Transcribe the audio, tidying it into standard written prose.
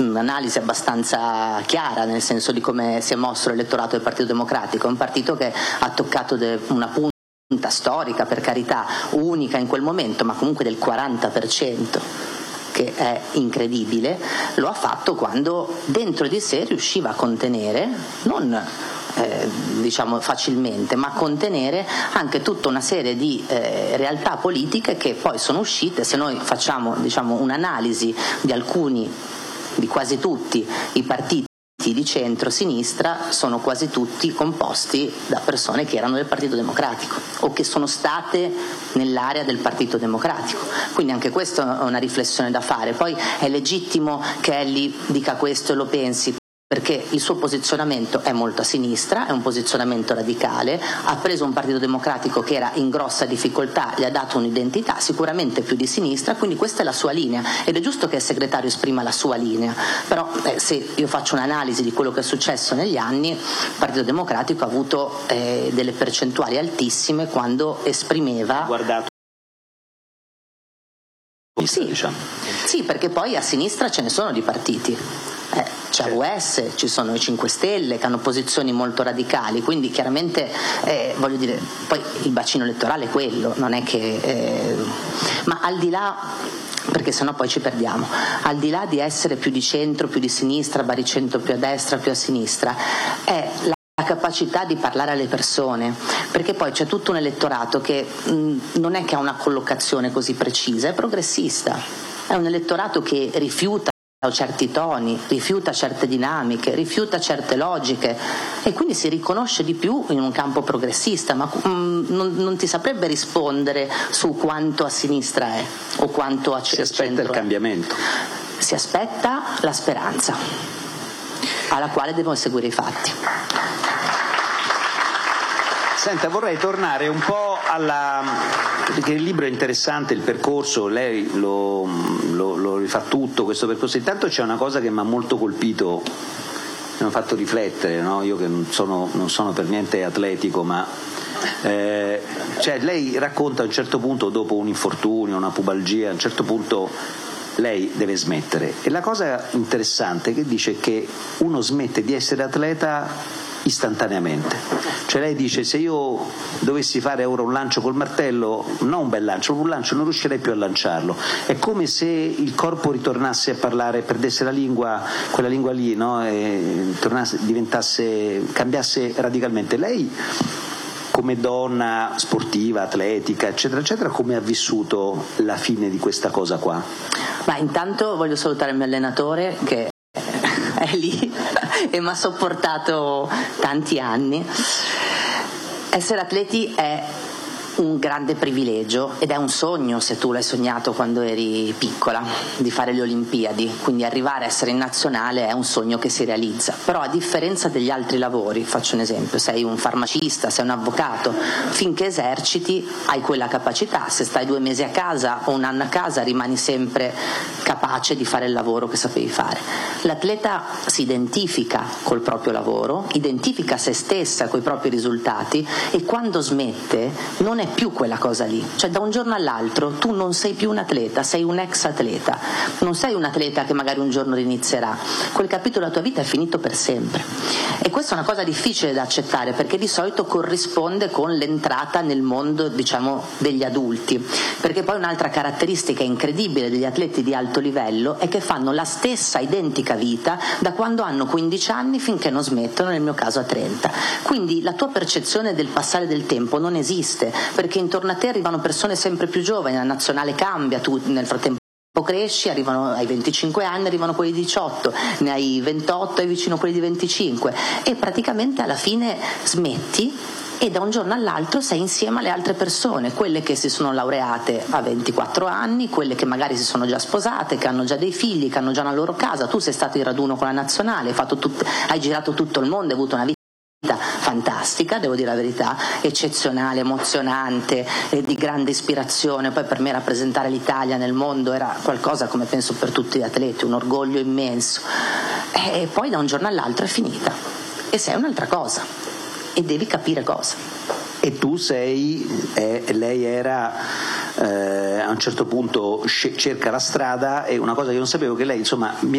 un'analisi abbastanza chiara nel senso di come si è mosso l'elettorato del Partito Democratico. È un partito che ha toccato una punta storica, per carità, unica in quel momento, ma comunque del 40%, che è incredibile. Lo ha fatto quando dentro di sé riusciva a contenere, non diciamo facilmente, ma contenere anche tutta una serie di realtà politiche che poi sono uscite. Se noi facciamo, diciamo, un'analisi di quasi tutti i partiti di centro-sinistra, sono quasi tutti composti da persone che erano del Partito Democratico o che sono state nell'area del Partito Democratico. Quindi anche questa è una riflessione da fare. Poi è legittimo che Elly dica questo e lo pensi, perché il suo posizionamento è molto a sinistra, è un posizionamento radicale, ha preso un Partito Democratico che era in grossa difficoltà, gli ha dato un'identità sicuramente più di sinistra, quindi questa è la sua linea ed è giusto che il segretario esprima la sua linea. Però se io faccio un'analisi di quello che è successo negli anni, il Partito Democratico ha avuto delle percentuali altissime quando esprimeva... Guardato. Sì, diciamo. Sì, perché poi a sinistra ce ne sono di partiti. C'è AUS, ci sono i 5 Stelle che hanno posizioni molto radicali, quindi chiaramente voglio dire, poi il bacino elettorale è quello, non è che ma al di là, perché sennò poi ci perdiamo, al di là di essere più di centro, più di sinistra, baricentro più a destra, più a sinistra, è la capacità di parlare alle persone, perché poi c'è tutto un elettorato che non è che ha una collocazione così precisa, è progressista, è un elettorato che rifiuta certi toni, rifiuta certe dinamiche, rifiuta certe logiche e quindi si riconosce di più in un campo progressista, ma non ti saprebbe rispondere su quanto a sinistra è o quanto a centro. Si aspetta il cambiamento. Si aspetta la speranza, alla quale devono seguire i fatti. Senta, vorrei tornare un po' perché il libro è interessante, il percorso, lei lo rifà tutto questo percorso. Intanto c'è una cosa che mi ha molto colpito, mi ha fatto riflettere, no? Io che non sono per niente atletico, ma cioè lei racconta a un certo punto, dopo un infortunio, una pubalgia, a un certo punto lei deve smettere, e la cosa interessante è che dice che uno smette di essere atleta istantaneamente. Cioè lei dice: se io dovessi fare ora un lancio col martello, non un bel lancio, un lancio, non riuscirei più a lanciarlo. È come se il corpo ritornasse a parlare, perdesse la lingua, quella lingua lì, no? E cambiasse radicalmente. Lei, come donna sportiva, atletica, eccetera, eccetera, come ha vissuto la fine di questa cosa qua? Ma intanto voglio salutare il mio allenatore che è lì e mi ha sopportato tanti anni. Essere atleti è un grande privilegio ed è un sogno, se tu l'hai sognato quando eri piccola, di fare le Olimpiadi, quindi arrivare a essere in nazionale è un sogno che si realizza. Però a differenza degli altri lavori, faccio un esempio, sei un farmacista, sei un avvocato, finché eserciti hai quella capacità, se stai 2 mesi a casa o 1 anno a casa rimani sempre capace di fare il lavoro che sapevi fare. L'atleta si identifica col proprio lavoro, identifica se stessa coi propri risultati e quando smette non è più quella cosa lì, cioè da un giorno all'altro tu non sei più un atleta, sei un ex atleta, non sei un atleta che magari un giorno rinizierà, quel capitolo della tua vita è finito per sempre e questa è una cosa difficile da accettare perché di solito corrisponde con l'entrata nel mondo, diciamo, degli adulti, perché poi un'altra caratteristica incredibile degli atleti di alto livello è che fanno la stessa identica vita da quando hanno 15 anni finché non smettono, nel mio caso a 30, quindi la tua percezione del passare del tempo non esiste, perché intorno a te arrivano persone sempre più giovani, la nazionale cambia, tu nel frattempo cresci, arrivano ai 25 anni, arrivano quelli di 18, ne hai 28 e vicino quelli di 25 e praticamente alla fine smetti e da un giorno all'altro sei insieme alle altre persone, quelle che si sono laureate a 24 anni, quelle che magari si sono già sposate, che hanno già dei figli, che hanno già una loro casa. Tu sei stato in raduno con la nazionale, hai girato tutto il mondo, hai avuto una vita fantastica, devo dire la verità, eccezionale, emozionante e di grande ispirazione. Poi per me rappresentare l'Italia nel mondo era qualcosa, come penso per tutti gli atleti, un orgoglio immenso e poi da un giorno all'altro è finita e sei un'altra cosa e devi capire cosa. E tu lei era a un certo punto cerca la strada, e una cosa che non sapevo, che lei insomma